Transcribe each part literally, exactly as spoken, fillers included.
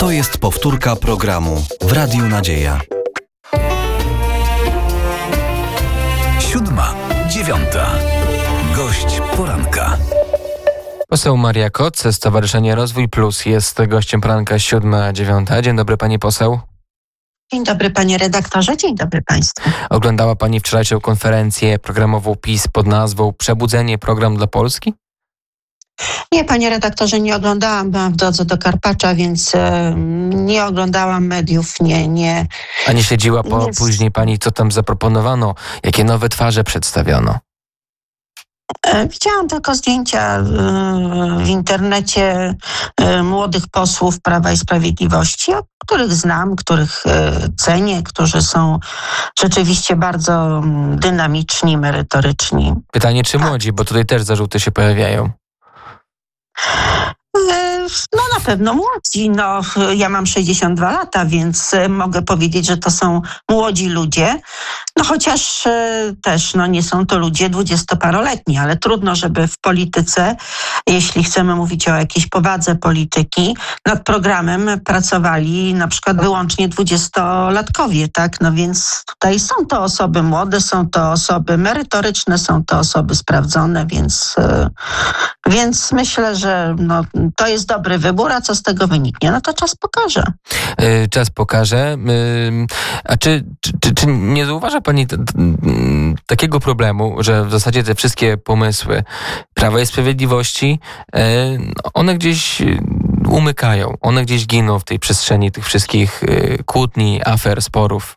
To jest powtórka programu w Radiu Nadzieja. Siódma, dziewiąta. Gość poranka. Poseł Maria Koc, Stowarzyszenie Rozwój Plus jest gościem poranka siódma dziewiąta. Dzień dobry pani poseł. Dzień dobry panie redaktorze, dzień dobry państwu. Oglądała pani wczorajszą konferencję programową PiS pod nazwą Przebudzenie, program dla Polski? Nie, panie redaktorze, nie oglądałam, byłam w drodze do Karpacza, więc e, nie oglądałam mediów, nie... nie A nie śledziła po, nie... później pani, co tam zaproponowano? Jakie nowe twarze przedstawiono? E, widziałam tylko zdjęcia e, w internecie e, młodych posłów Prawa i Sprawiedliwości, których znam, których e, cenię, którzy są rzeczywiście bardzo dynamiczni, merytoryczni. Pytanie, czy młodzi, bo tutaj też zarzuty się pojawiają. No na pewno młodzi. No, ja mam sześćdziesiąt dwa lata, więc mogę powiedzieć, że to są młodzi ludzie. No chociaż też no, nie są to ludzie dwudziestoparoletni, ale trudno, żeby w polityce, jeśli chcemy mówić o jakiejś powadze polityki, nad programem pracowali na przykład wyłącznie dwudziestolatkowie, tak? No więc tutaj są to osoby młode, są to osoby merytoryczne, są to osoby sprawdzone, więc, więc myślę, że no, to jest dobry wybór, a co z tego wyniknie? No to czas pokaże. Yy, czas pokaże. Yy, a czy, czy, czy, czy nie zauważa pani t, t, takiego problemu, że w zasadzie te wszystkie pomysły Prawa i Sprawiedliwości, yy, one gdzieś umykają, one gdzieś giną w tej przestrzeni tych wszystkich yy, kłótni, afer, sporów?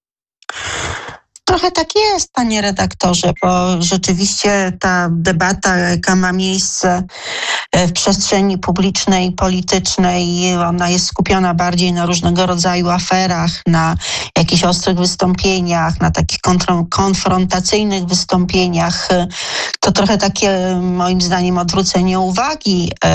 Trochę tak jest, panie redaktorze, bo rzeczywiście ta debata, jaka ma miejsce w przestrzeni publicznej, politycznej, ona jest skupiona bardziej na różnego rodzaju aferach, na jakichś ostrych wystąpieniach, na takich kontro- konfrontacyjnych wystąpieniach. To trochę takie, moim zdaniem, odwrócenie uwagi e,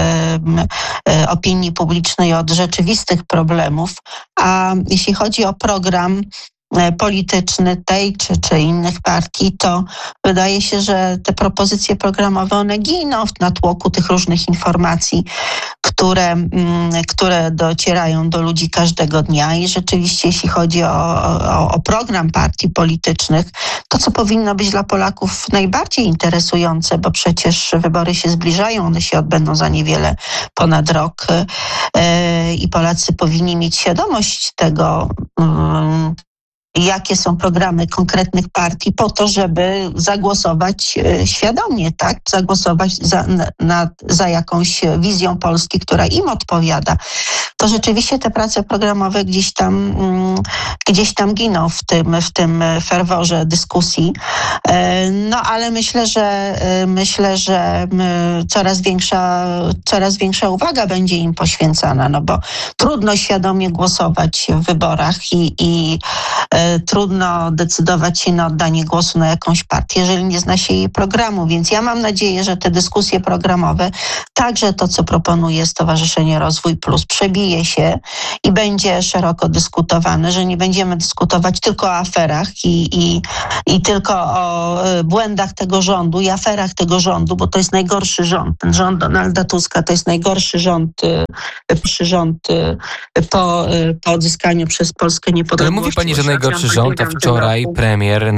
e, opinii publicznej od rzeczywistych problemów. A jeśli chodzi o program polityczny tej czy, czy innych partii, to wydaje się, że te propozycje programowe, one giną w natłoku tych różnych informacji, które, które docierają do ludzi każdego dnia. I rzeczywiście, jeśli chodzi o, o, o program partii politycznych, to co powinno być dla Polaków najbardziej interesujące, bo przecież wybory się zbliżają, one się odbędą za niewiele ponad rok yy, i Polacy powinni mieć świadomość tego, yy, jakie są programy konkretnych partii po to, żeby zagłosować świadomie, tak? Zagłosować za, na, za jakąś wizją Polski, która im odpowiada. To rzeczywiście te prace programowe gdzieś tam, gdzieś tam giną w tym, w tym ferworze dyskusji. No ale myślę, że myślę, że coraz większa, coraz większa uwaga będzie im poświęcana, no bo trudno świadomie głosować w wyborach i, i trudno decydować się na oddanie głosu na jakąś partię, jeżeli nie zna się jej programu. Więc ja mam nadzieję, że te dyskusje programowe, także to, co proponuje Stowarzyszenie Rozwój Plus, przebije się i będzie szeroko dyskutowane, że nie będziemy dyskutować tylko o aferach i, i, i tylko o błędach tego rządu i aferach tego rządu, bo to jest najgorszy rząd. Ten rząd Donalda Tuska to jest najgorszy rząd, najgorszy rząd po, po odzyskaniu przez Polskę niepodległości. Ale mówi pani, że najgorszy rząd, a wczoraj premier